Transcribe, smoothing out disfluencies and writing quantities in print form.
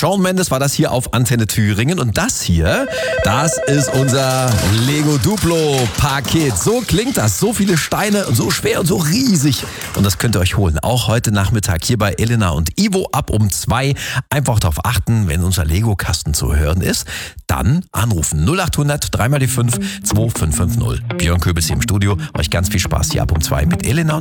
Shawn Mendes war das hier auf Antenne Thüringen. Und das hier, das ist unser Lego Duplo Paket. So klingt das. So viele Steine und so schwer und so riesig. Und das könnt ihr euch holen. Auch heute Nachmittag hier bei Elena und Ivo ab um 2. Einfach darauf achten, wenn unser Lego-Kasten zu hören ist, dann anrufen. 0800 3 mal die 5 2550. Björn Köbels hier im Studio. Euch ganz viel Spaß hier ab um 2 mit Elena und